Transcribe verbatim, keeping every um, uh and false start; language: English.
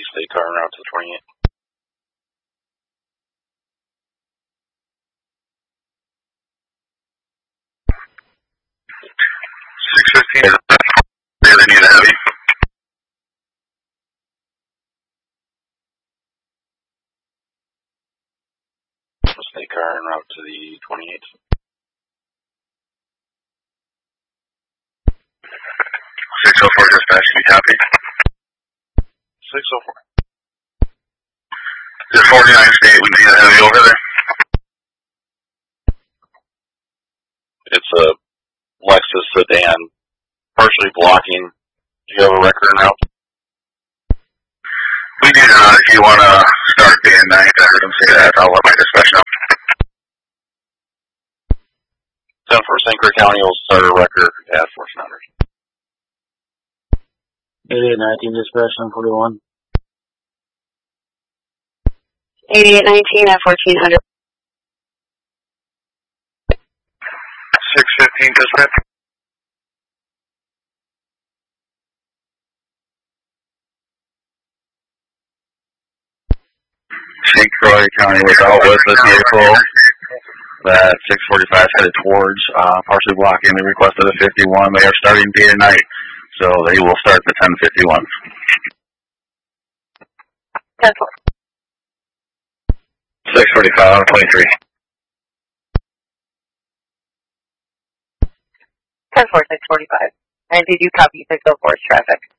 state car en route to the twenty-eight. six fifteen, they need a heavy. State car en route to the twenty-eight. six oh four dispatch, you copy? six oh four. The forty-nine state, we need a heavy over there. It's a Lexus sedan, partially blocking. Do you have a record en route? We do not. If you want to start day and night, I heard him say that. I'll let my dispatch know. ten for Saint Clair County will start a record at fourteen hundred. eighty-eight nineteen dispatch, nine forty-one. eighty-eight nineteen at fourteen hundred. six fifteen dispatch. Saint Croix County was out with this vehicle that six forty-five headed towards, uh, partially blocking. They requested a fifty-one. They are starting day and night, so they will start the ten fifty-one. ten four. six forty-five on twenty-three. ten four, six forty-five. And did you copy six oh four's traffic?